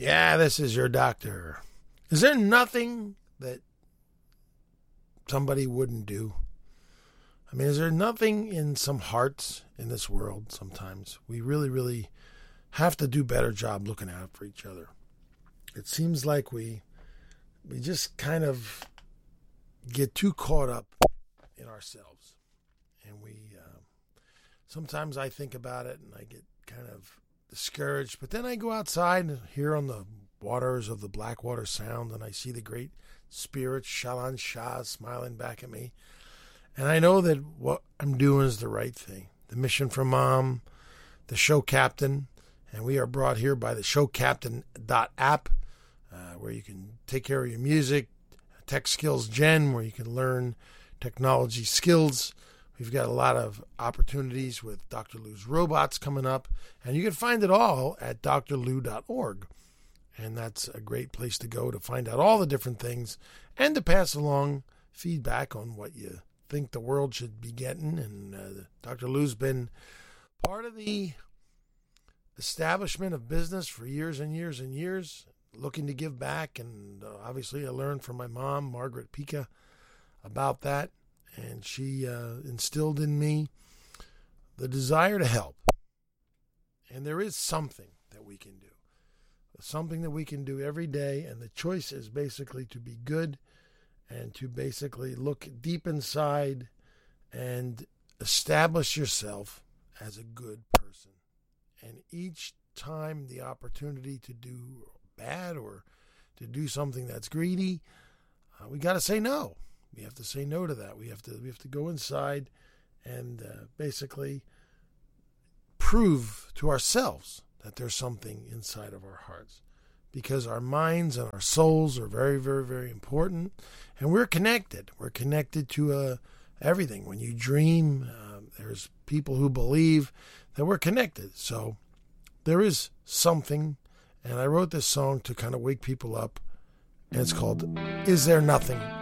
Yeah, this is your doctor. Is there nothing that somebody wouldn't do? I mean, is there nothing in some hearts in this world sometimes? We really, really have to do a better job looking out for each other. It seems like we just kind of get too caught up in ourselves. And sometimes I think about it and I get kind of discouraged. But then I go outside and hear on the waters of the Blackwater Sound and I see the great spirit, Shalan Shah, smiling back at me. And I know that what I'm doing is the right thing. The Mission for Mom, the Show Captain, and we are brought here by the showcaptain.app, where you can take care of your music, Tech Skills Gen, where you can learn technology skills. We've got a lot of opportunities with Dr. Lou's robots coming up, and you can find it all at drlou.org. And that's a great place to go to find out all the different things and to pass along feedback on what you think the world should be getting. And Dr. Lou's been part of the establishment of business for years and years and years, looking to give back. And obviously I learned from my mom, Margaret Pica, about that. And she instilled in me the desire to help. And there is something that we can do. Something that we can do every day. And the choice is basically to be good and to basically look deep inside and establish yourself as a good person. And each time the opportunity to do bad or to do something that's greedy, we got to say no. We have to say no to that. We have to go inside and basically prove to ourselves that there's something inside of our hearts, because our minds and our souls are very, very, very important, and we're connected. We're connected to everything. When you dream, there's people who believe that we're connected. So there is something, and I wrote this song to kind of wake people up, and it's called Is There Nothing